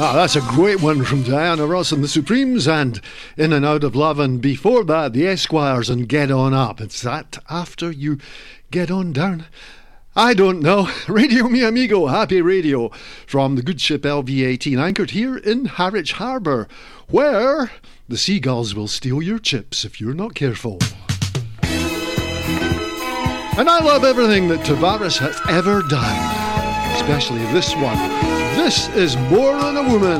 Ah, that's a great one from Diana Ross and the Supremes, and In and Out of Love, and before that, the Esquires and Get On Up. It's that after you get on down. I don't know. Radio Mi Amigo, happy radio from the good ship LV-18, anchored here in Harwich Harbour, where the seagulls will steal your chips if you're not careful. And I love everything that Tavares has ever done, especially this one. This is More Than a Woman.